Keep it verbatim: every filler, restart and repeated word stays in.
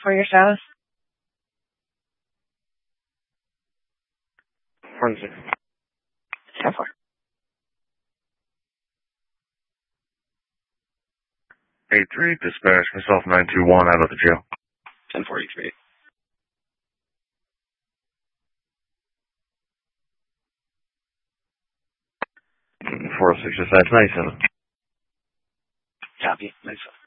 for your status? One six. ten four. eight three, dispatch myself nine two one out of the jail. ten forty-three. four oh six, dispatch ninety-seven. Copy. Nice.